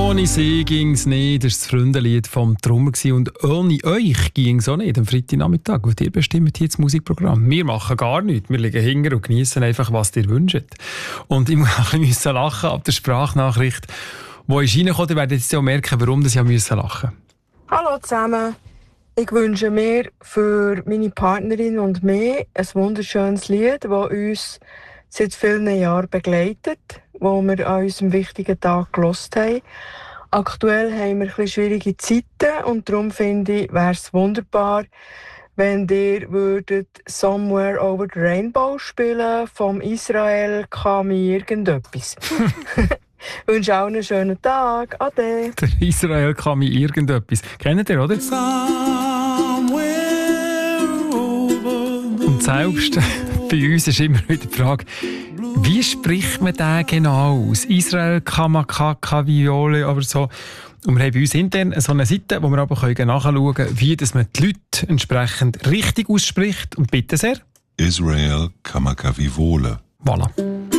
Ohne sie ging's nicht. Das war das Freundenlied vom Trummer. Und ohne euch ging's auch nicht am Freitagnachmittag. Und ihr bestimmt hier das Musikprogramm. Wir machen gar nichts. Wir liegen hinten und genießen einfach, was ihr wünscht. Und ich muss ein bisschen lachen ab der Sprachnachricht, die ist reingekommen. Ihr werdet jetzt auch merken, warum ich lachen musste. Hallo zusammen. Ich wünsche mir für meine Partnerin und mich ein wunderschönes Lied, das uns seit vielen Jahren begleitet, wo wir an unserem wichtigen Tag gehört haben. Aktuell haben wir ein bisschen schwierige Zeiten und darum finde ich, wäre es wunderbar, wenn ihr würdet Somewhere Over the Rainbow spielen vom Israel Kami irgendetwas. Ich wünsche auch einen schönen Tag. Ade. Der Israel Kami irgendetwas. Kennt ihr, oder? Und selbst bei uns ist immer wieder die Frage, wie spricht man den genau aus? Israel Kamakaka Viole, aber so. Und wir haben bei uns intern so eine Seite, wo wir aber nachschauen können, wie dass man die Leute entsprechend richtig ausspricht. Und bitte sehr. Israel Kamakavivole. Voilà.